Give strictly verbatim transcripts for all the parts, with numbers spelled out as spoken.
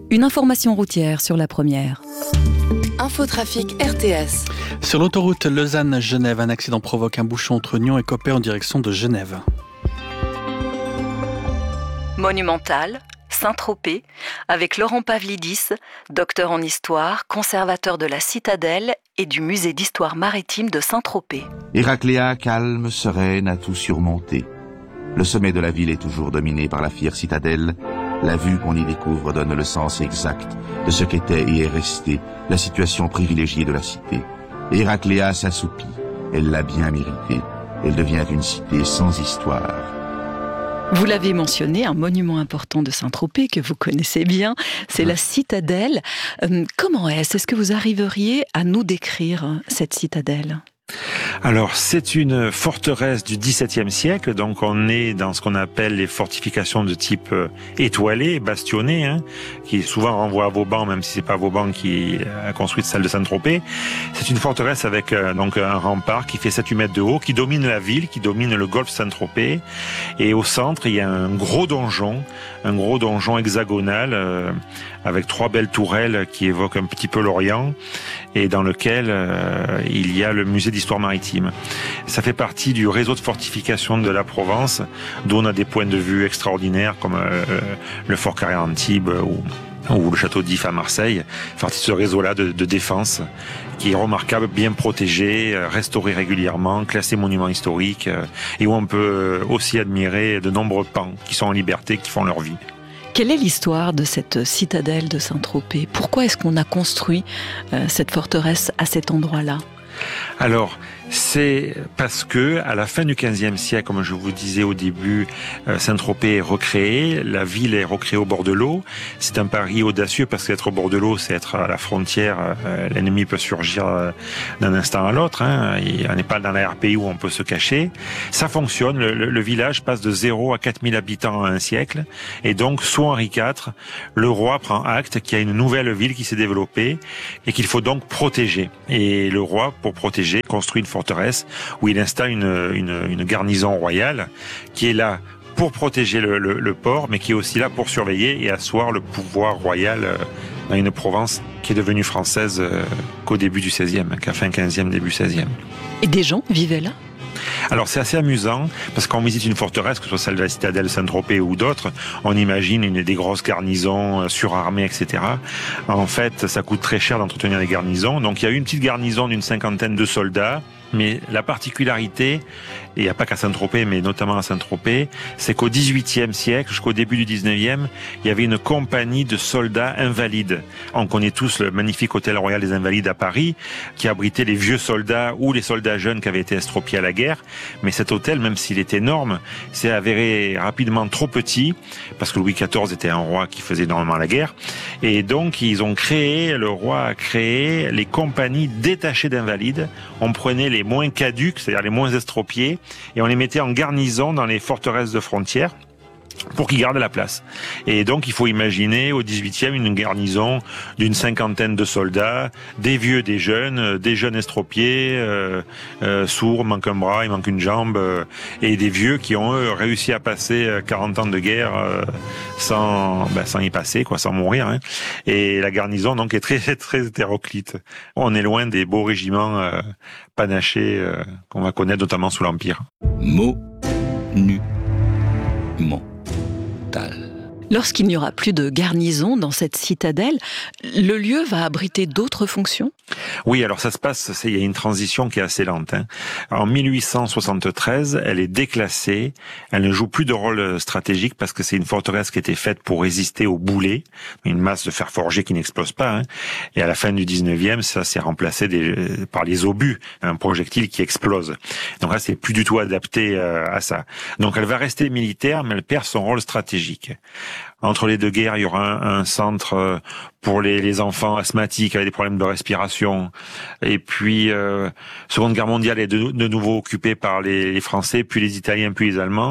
Une information routière sur la première. Infotrafic R T S. Sur l'autoroute Lausanne-Genève, un accident provoque un bouchon entre Nyon et Coppet en direction de Genève. Monumental, Saint-Tropez, avec Laurent Pavlidis, docteur en histoire, conservateur de la citadelle et du musée d'histoire maritime de Saint-Tropez. Héracléa, calme, sereine, a tout surmonté. Le sommet de la ville est toujours dominé par la fière citadelle. La vue qu'on y découvre donne le sens exact de ce qu'était et est resté la situation privilégiée de la cité. Héracléa s'assoupit. Elle l'a bien mérité. Elle devient une cité sans histoire. Vous l'avez mentionné, un monument important de Saint-Tropez que vous connaissez bien, c'est la citadelle. Euh, comment est-ce ? Est-ce que vous arriveriez à nous décrire cette citadelle ? Alors, c'est une forteresse du dix-septième siècle, donc on est dans ce qu'on appelle les fortifications de type étoilé, bastionné, hein, qui souvent renvoie à Vauban, même si c'est pas Vauban qui a construit celle de Saint-Tropez. C'est une forteresse avec euh, donc un rempart qui fait sept à huit mètres de haut, qui domine la ville, qui domine le golfe Saint-Tropez. Et au centre, il y a un gros donjon, un gros donjon hexagonal, euh, avec trois belles tourelles qui évoquent un petit peu l'Orient, et dans lequel euh, il y a le musée d'histoire maritime. Ça fait partie du réseau de fortification de la Provence, dont on a des points de vue extraordinaires comme euh, le fort Carré-Antibes ou, ou le château d'If à Marseille. Fait partie de ce réseau-là de, de défense qui est remarquable, bien protégé, restauré régulièrement, classé monument historique, et où on peut aussi admirer de nombreux pans qui sont en liberté, qui font leur vie. Quelle est l'histoire de cette citadelle de Saint-Tropez ? Pourquoi est-ce qu'on a construit euh, cette forteresse à cet endroit-là ? Alors, c'est parce que à la fin du quinzième siècle, comme je vous disais au début, Saint-Tropez est recréé, la ville est recréée au bord de l'eau. C'est un pari audacieux parce qu'être au bord de l'eau, c'est être à la frontière. L'ennemi peut surgir d'un instant à l'autre. Hein. On n'est pas dans la R P I où on peut se cacher. Ça fonctionne. Le, le, le village passe de zéro à quatre mille habitants en un siècle. Et donc, sous Henri quatre, le roi prend acte qu'il y a une nouvelle ville qui s'est développée et qu'il faut donc protéger. Et le roi, pour protéger, construit une forteresse où il installe une, une, une garnison royale qui est là pour protéger le, le, le port, mais qui est aussi là pour surveiller et asseoir le pouvoir royal dans une Provence qui est devenue française qu'au début du seizième, qu'à fin quinzième, début seizième. Et des gens vivaient là ? Alors c'est assez amusant parce qu'on visite une forteresse, que ce soit celle de la citadelle de Saint-Tropez ou d'autres, on imagine une des grosses garnisons surarmées, et cetera. En fait, ça coûte très cher d'entretenir les garnisons. Donc il y a eu une petite garnison d'une cinquantaine de soldats. Mais la particularité, et il n'y a pas qu'à Saint-Tropez, mais notamment à Saint-Tropez, c'est qu'au dix-huitième siècle, jusqu'au début du dix-neuvième, il y avait une compagnie de soldats invalides. On connaît tous le magnifique hôtel royal des Invalides à Paris, qui abritait les vieux soldats ou les soldats jeunes qui avaient été estropiés à la guerre. Mais cet hôtel, même s'il est énorme, s'est avéré rapidement trop petit, parce que Louis quatorze était un roi qui faisait énormément la guerre. Et donc, ils ont créé, le roi a créé les compagnies détachées d'invalides. On prenait les les moins caducs, c'est-à-dire les moins estropiés, et on les mettait en garnison dans les forteresses de frontières pour qu'ils gardent la place. Et donc, il faut imaginer au dix-huitième une garnison d'une cinquantaine de soldats, des vieux, des jeunes, des jeunes estropiés, euh, euh, sourds, manquent un bras, il manque une jambe, euh, et des vieux qui ont eux, réussi à passer quarante ans de guerre euh, sans, ben, sans y passer, quoi, sans mourir. Hein. Et la garnison donc est très très hétéroclite. On est loin des beaux régiments euh, panachés euh, qu'on va connaître notamment sous l'Empire. Monument. Lorsqu'il n'y aura plus de garnison dans cette citadelle, le lieu va abriter d'autres fonctions ? Oui, alors ça se passe, c'est, il y a une transition qui est assez lente. Hein. En mille huit cent soixante-treize, elle est déclassée, elle ne joue plus de rôle stratégique parce que c'est une forteresse qui était faite pour résister aux boulets, une masse de fer forgé qui n'explose pas. Hein. Et à la fin du dix-neuvième, ça s'est remplacé des, par les obus, un projectile qui explose. Donc là, c'est plus du tout adapté euh, à ça. Donc elle va rester militaire, mais elle perd son rôle stratégique. Entre les deux guerres, il y aura un, un centre pour les, les enfants asthmatiques avec des problèmes de respiration. Et puis, euh, Seconde Guerre mondiale est de, de nouveau occupée par les, les Français, puis les Italiens, puis les Allemands.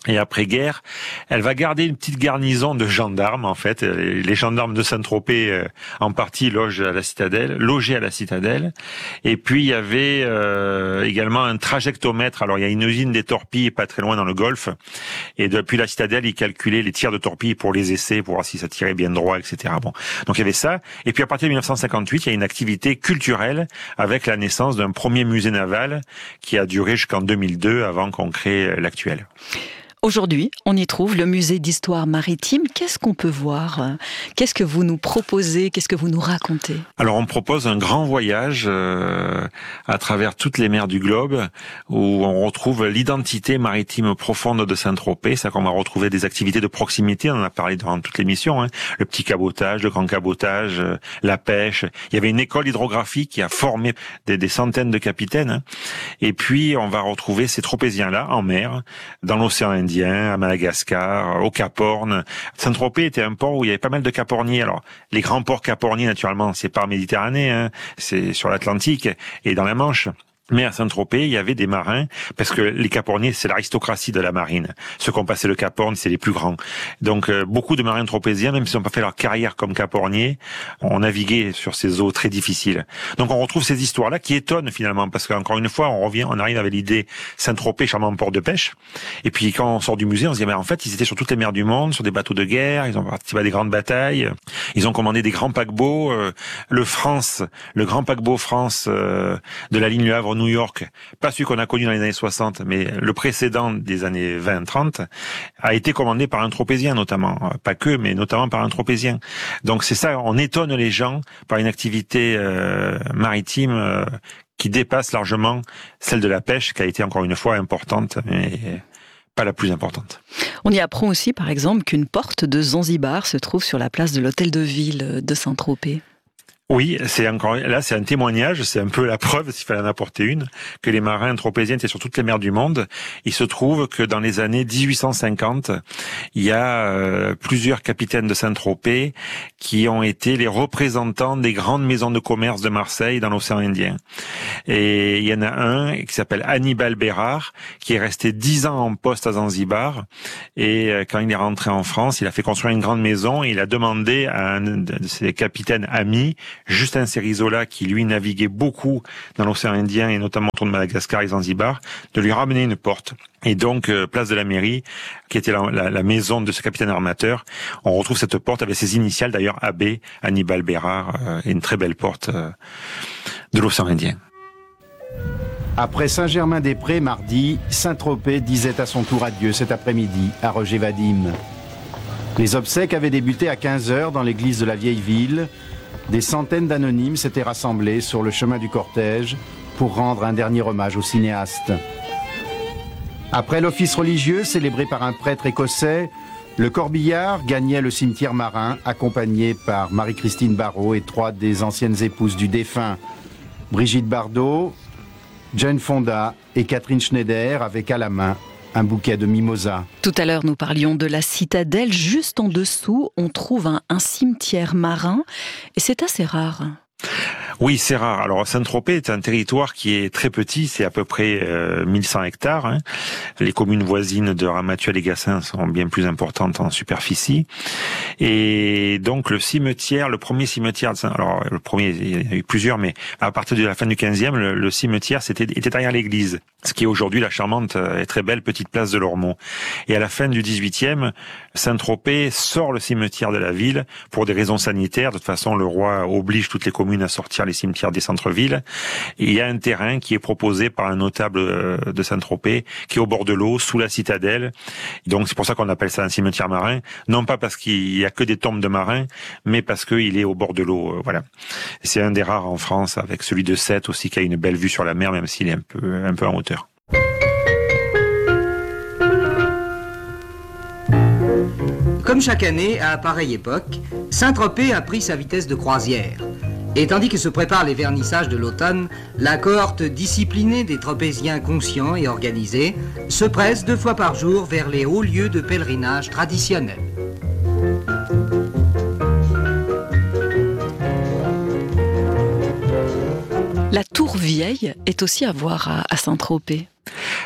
Et après-guerre, elle va garder une petite garnison de gendarmes, en fait. Les gendarmes de Saint-Tropez, euh, en partie, logent à la citadelle, logés à la citadelle. Et puis, il y avait euh, également un trajectomètre. Alors, il y a une usine des torpilles pas très loin dans le Golfe. Et depuis la citadelle, ils calculaient les tirs de torpilles pour les essais, pour voir si ça tirait bien droit, et cetera. Bon. Donc, il y avait ça. Et puis, à partir de dix-neuf cent cinquante-huit, il y a une activité culturelle avec la naissance d'un premier musée naval qui a duré jusqu'en deux mille deux avant qu'on crée l'actuel. Aujourd'hui, on y trouve le musée d'histoire maritime. Qu'est-ce qu'on peut voir ? Qu'est-ce que vous nous proposez ? Qu'est-ce que vous nous racontez ? Alors, on propose un grand voyage euh, à travers toutes les mers du globe où on retrouve l'identité maritime profonde de Saint-Tropez. C'est qu'on va retrouver des activités de proximité. On en a parlé durant toute l'émission. Hein. Le petit cabotage, le grand cabotage, euh, la pêche. Il y avait une école hydrographique qui a formé des, des centaines de capitaines. Hein. Et puis, on va retrouver ces Tropéziens-là en mer, dans l'océan Indien, à Madagascar, au Cap Horn. Saint-Tropez était un port où il y avait pas mal de caporniers. Alors, les grands ports caporniers, naturellement, c'est pas en Méditerranée, hein, c'est sur l'Atlantique et dans la Manche. Mais à Saint-Tropez, il y avait des marins, parce que les caporniers, c'est l'aristocratie de la marine. Ceux qui ont passé le Cap Horn, c'est les plus grands. Donc, euh, beaucoup de marins tropéziens, même s'ils n'ont pas fait leur carrière comme caporniers, ont navigué sur ces eaux très difficiles. Donc, on retrouve ces histoires-là qui étonnent finalement, parce qu'encore une fois, on revient, on arrive avec l'idée Saint-Tropez, charmant port de pêche. Et puis, quand on sort du musée, on se dit, mais en fait, ils étaient sur toutes les mers du monde, sur des bateaux de guerre, ils ont participé à des grandes batailles, ils ont commandé des grands paquebots. Euh, le France, le grand paquebot France euh, de la ligne Le Havre New York, pas celui qu'on a connu dans les années soixante, mais le précédent des années vingt trente, a été commandé par un Tropézien notamment. Pas que, mais notamment par un Tropézien. Donc c'est ça, on étonne les gens par une activité euh, maritime euh, qui dépasse largement celle de la pêche, qui a été encore une fois importante, mais pas la plus importante. On y apprend aussi, par exemple, qu'une porte de Zanzibar se trouve sur la place de l'hôtel de ville de Saint-Tropez. Oui, c'est encore là, c'est un témoignage, c'est un peu la preuve, s'il fallait en apporter une, que les marins tropéziens étaient sur toutes les mers du monde. Il se trouve que dans les années dix-huit cent cinquante, il y a euh, plusieurs capitaines de Saint-Tropez qui ont été les représentants des grandes maisons de commerce de Marseille dans l'océan Indien. Et il y en a un qui s'appelle Hannibal Bérard, qui est resté dix ans en poste à Zanzibar. Et euh, quand il est rentré en France, il a fait construire une grande maison et il a demandé à un de ses capitaines amis, Justin Cerizola, qui lui naviguait beaucoup dans l'océan Indien et notamment autour de Madagascar et Zanzibar, de lui ramener une porte. Et donc, euh, place de la mairie, qui était la, la, la maison de ce capitaine armateur, on retrouve cette porte avec ses initiales, d'ailleurs A B, Hannibal Bérard, euh, et une très belle porte euh, de l'océan Indien. Après Saint-Germain-des-Prés, mardi, Saint-Tropez disait à son tour adieu cet après-midi à Roger Vadim. Les obsèques avaient débuté à quinze heures dans l'église de la vieille ville. Des centaines d'anonymes s'étaient rassemblés sur le chemin du cortège pour rendre un dernier hommage au cinéaste. Après l'office religieux célébré par un prêtre écossais, le corbillard gagnait le cimetière marin accompagné par Marie-Christine Barrault et trois des anciennes épouses du défunt, Brigitte Bardot, Jane Fonda et Catherine Schneider, avec à la main un bouquet de mimosas. Tout à l'heure, nous parlions de la citadelle. Juste en dessous, on trouve un, un cimetière marin et c'est assez rare. Oui, c'est rare. Alors, Saint-Tropez est un territoire qui est très petit, c'est à peu près euh, mille cent hectares. Hein. Les communes voisines de Ramatuelle et Gassin sont bien plus importantes en superficie. Et donc, le cimetière, le premier cimetière, de Saint- alors le premier, il y a eu plusieurs, mais à partir de la fin du quinzième, le, le cimetière c'était, était derrière l'église, ce qui est aujourd'hui la charmante et très belle petite place de l'Ormont. Et à la fin du dix-huitième, Saint-Tropez sort le cimetière de la ville pour des raisons sanitaires. De toute façon, le roi oblige toutes les communes à sortir les cimetières des centres-villes. Et il y a un terrain qui est proposé par un notable de Saint-Tropez, qui est au bord de l'eau, sous la citadelle. Donc c'est pour ça qu'on appelle ça un cimetière marin. Non pas parce qu'il y a que des tombes de marins, mais parce qu'il est au bord de l'eau. Voilà. C'est un des rares en France, avec celui de Sète aussi, qui a une belle vue sur la mer, même s'il est un peu, un peu en hauteur. Comme chaque année, à pareille époque, Saint-Tropez a pris sa vitesse de croisière. Et tandis que se préparent les vernissages de l'automne, la cohorte disciplinée des Tropéziens conscients et organisés se presse deux fois par jour vers les hauts lieux de pèlerinage traditionnels. La tour vieille est aussi à voir à, à Saint-Tropez.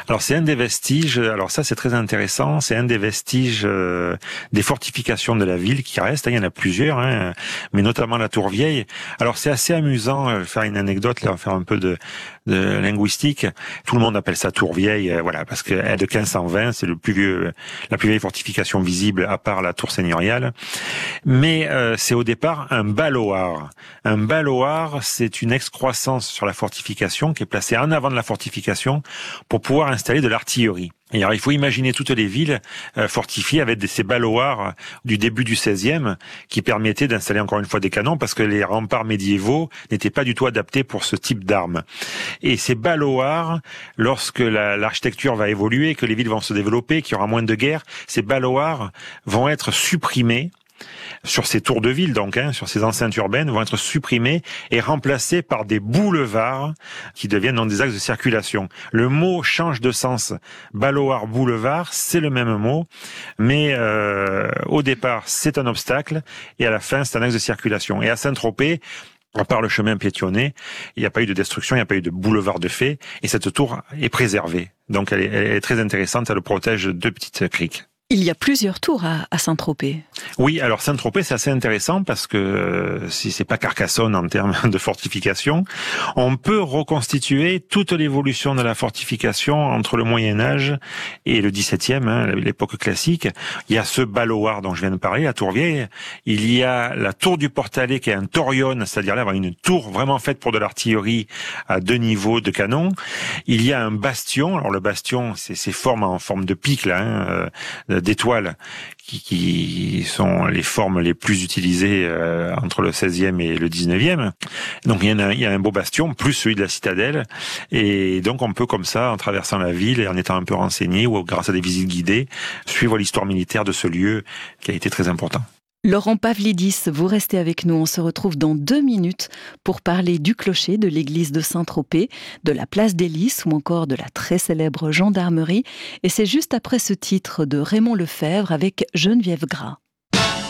Alors c'est un des vestiges, alors ça c'est très intéressant, c'est un des vestiges euh, des fortifications de la ville qui restent, il y en a plusieurs, hein, mais notamment la Tour Vieille. Alors c'est assez amusant, euh, faire une anecdote, là, faire un peu de, de linguistique. Tout le monde appelle ça Tour Vieille, euh, voilà, parce qu'elle est de quinze cent vingt, c'est le plus vieux, la plus vieille fortification visible à part la tour seigneuriale. Mais euh, c'est au départ un baloar. Un baloar, c'est une excroissance sur la fortification qui est placée en avant de la fortification pour pouvoir installer de l'artillerie. Et alors, il faut imaginer toutes les villes euh, fortifiées avec des, ces baloirs du début du seizième qui permettaient d'installer encore une fois des canons parce que les remparts médiévaux n'étaient pas du tout adaptés pour ce type d'armes. Et ces baloirs, lorsque la, l'architecture va évoluer, que les villes vont se développer, qu'il y aura moins de guerres, ces baloirs vont être supprimés sur ces tours de ville, donc, hein, sur ces enceintes urbaines, vont être supprimés et remplacés par des boulevards qui deviennent donc des axes de circulation. Le mot change de sens. Baloard, boulevard, c'est le même mot, mais euh, au départ, c'est un obstacle et à la fin, c'est un axe de circulation. Et à Saint-Tropez, à part le chemin piétonné, il n'y a pas eu de destruction, il n'y a pas eu de boulevard de fait, et cette tour est préservée. Donc elle est, elle est très intéressante, elle protège deux petites criques. Il y a plusieurs tours à, à Saint-Tropez. Oui, alors Saint-Tropez, c'est assez intéressant parce que euh, si c'est pas Carcassonne en termes de fortification, on peut reconstituer toute l'évolution de la fortification entre le Moyen-Âge et le dix-septième, hein, l'époque classique. Il y a ce baloar dont je viens de parler, la tour vieille. Il y a la tour du Portalet qui est un torion, c'est-à-dire là, une tour vraiment faite pour de l'artillerie à deux niveaux de canon. Il y a un bastion. Alors le bastion, c'est ces formes en forme de pic, là, hein, euh, d'étoiles qui, qui sont les formes les plus utilisées euh, entre le seizième et le dix-neuvième. Donc il y, a un, il y a un beau bastion, plus celui de la citadelle, et donc on peut comme ça, en traversant la ville et en étant un peu renseigné, ou grâce à des visites guidées, suivre l'histoire militaire de ce lieu qui a été très important. Laurent Pavlidis, vous restez avec nous. On se retrouve dans deux minutes pour parler du clocher de l'église de Saint-Tropez, de la place des Lys ou encore de la très célèbre gendarmerie. Et c'est juste après ce titre de Raymond Lefebvre avec Geneviève Gras.